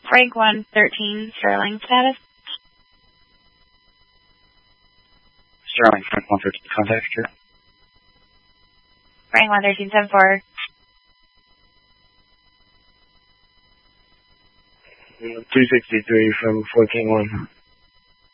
Frank 113, Sterling status. Sterling, Frank 113, contact secure. Frank 113, 7-4. 263 from 14-1.